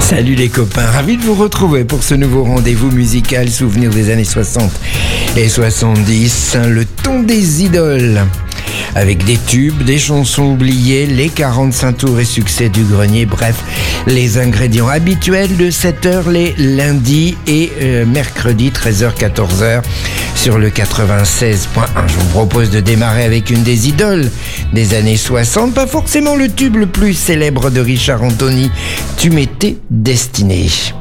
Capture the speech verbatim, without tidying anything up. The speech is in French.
Salut les copains, ravi de vous retrouver pour ce nouveau rendez-vous musical souvenir des années soixante et soixante-dix, le ton des idoles. Avec des tubes, des chansons oubliées, les quarante-cinq tours et succès du grenier, bref, les ingrédients habituels de sept heures les lundis et euh, mercredis treize heures quatorze heures sur le quatre-vingt-seize point un. Je vous propose de démarrer avec une des idoles des années soixante, pas forcément le tube le plus célèbre de Richard Anthony, Tu m'étais destiné.